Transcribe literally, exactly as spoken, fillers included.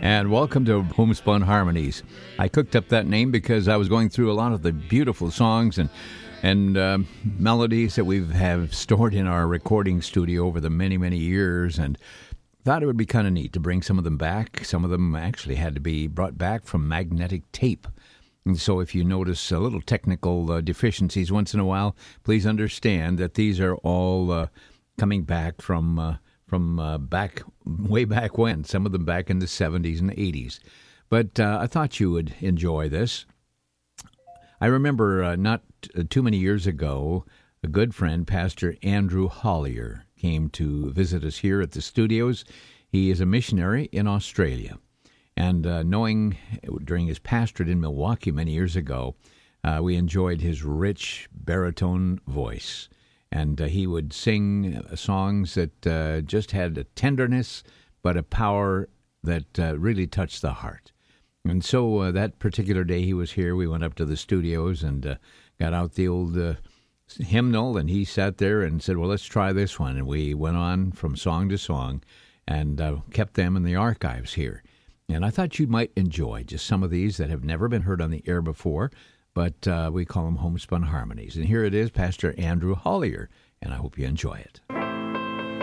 And welcome to Homespun Harmonies. I cooked up that name because I was going through a lot of the beautiful songs and and um, melodies that we have stored in our recording studio over the many, many years, and thought it would be kind of neat to bring some of them back. Some of them actually had to be brought back from magnetic tape. And so if you notice a little technical uh, deficiencies once in a while, please understand that these are all uh, coming back from uh, from uh, back way back when, some of them back in the seventies and eighties. But uh, I thought you would enjoy this. I remember uh, not t- too many years ago, a good friend, Pastor Andrew Hollier, came to visit us here at the studios. He is a missionary in Australia. And uh, knowing during his pastorate in Milwaukee many years ago, uh, we enjoyed his rich baritone voice. And uh, he would sing uh, songs that uh, just had a tenderness, but a power that uh, really touched the heart. And so uh, that particular day he was here, we went up to the studios and uh, got out the old uh, hymnal, and he sat there and said, well, let's try this one. And we went on from song to song and uh, kept them in the archives here. And I thought you might enjoy just some of these that have never been heard on the air before, but uh, we call them Homespun Harmonies. And here it is, Pastor Andrew Hollier, and I hope you enjoy it.